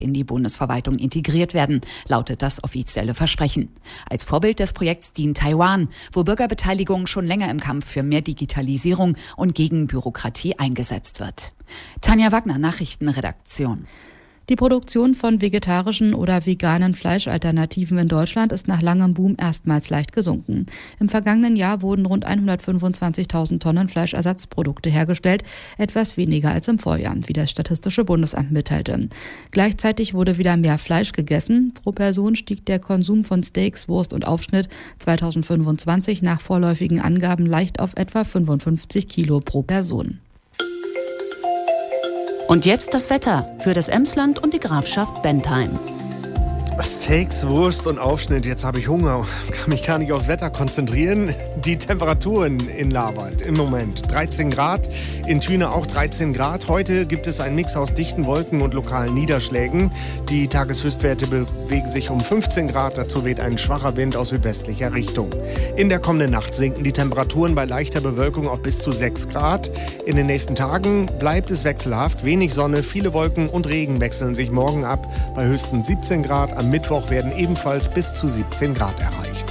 in die Bundesverwaltung integriert werden, lautet das offizielle Versprechen. Als Vorbild des Projekts dient Taiwan, wo Bürgerbeteiligung schon länger im Kampf für mehr Digitalisierung und gegen Bürokratie eingesetzt wird. Tanja Wagner, Nachrichtenredaktion. Die Produktion von vegetarischen oder veganen Fleischalternativen in Deutschland ist nach langem Boom erstmals leicht gesunken. Im vergangenen Jahr wurden rund 125.000 Tonnen Fleischersatzprodukte hergestellt, etwas weniger als im Vorjahr, wie das Statistische Bundesamt mitteilte. Gleichzeitig wurde wieder mehr Fleisch gegessen. Pro Person stieg der Konsum von Steaks, Wurst und Aufschnitt 2025 nach vorläufigen Angaben leicht auf etwa 55 Kilo pro Person. Und jetzt das Wetter für das Emsland und die Grafschaft Bentheim. Steaks, Wurst und Aufschnitt. Jetzt habe ich Hunger und kann mich gar nicht aufs Wetter konzentrieren. Die Temperaturen in Laberth im Moment 13 Grad, in Thüne auch 13 Grad. Heute gibt es einen Mix aus dichten Wolken und lokalen Niederschlägen. Die Tageshöchstwerte bewegen sich um 15 Grad. Dazu weht ein schwacher Wind aus südwestlicher Richtung. In der kommenden Nacht sinken die Temperaturen bei leichter Bewölkung auf bis zu 6 Grad. In den nächsten Tagen bleibt es wechselhaft. Wenig Sonne, viele Wolken und Regen wechseln sich morgen ab bei höchstens 17 Grad. Am Mittwoch werden ebenfalls bis zu 17 Grad erreicht.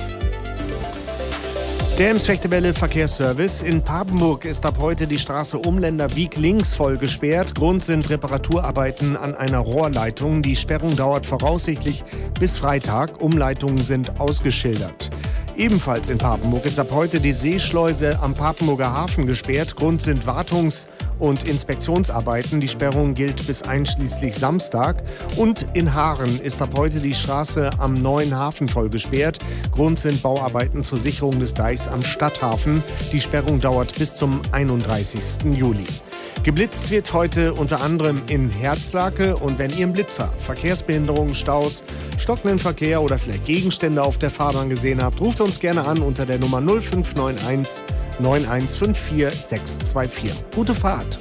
Der Ems-Fechtewelle Verkehrsservice. In Papenburg ist ab heute die Straße Umländer Wiek links voll gesperrt. Grund sind Reparaturarbeiten an einer Rohrleitung. Die Sperrung dauert voraussichtlich bis Freitag. Umleitungen sind ausgeschildert. Ebenfalls in Papenburg ist ab heute die Seeschleuse am Papenburger Hafen gesperrt. Grund sind Wartungs- und Inspektionsarbeiten. Die Sperrung gilt bis einschließlich Samstag. Und in Haaren ist ab heute die Straße am Neuen Hafen voll gesperrt. Grund sind Bauarbeiten zur Sicherung des Deichs am Stadthafen. Die Sperrung dauert bis zum 31. Juli. Geblitzt wird heute unter anderem in Herzlake. Und wenn ihr einen Blitzer, Verkehrsbehinderungen, Staus, stockenden Verkehr oder vielleicht Gegenstände auf der Fahrbahn gesehen habt, ruft uns gerne an unter der Nummer 0591 9154 624. Gute Fahrt!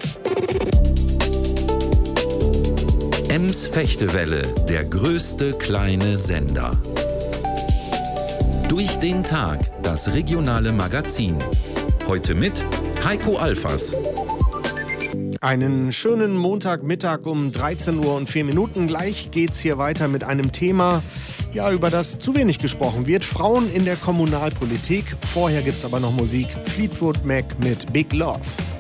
Ems-Fechtewelle, der größte kleine Sender. Durch den Tag, das regionale Magazin. Heute mit Heiko Alfers. Einen schönen Montagmittag um 13 Uhr und 4 Minuten. Gleich geht's hier weiter mit einem Thema, über das zu wenig gesprochen wird. Frauen in der Kommunalpolitik. Vorher gibt's aber noch Musik. Fleetwood Mac mit Big Love.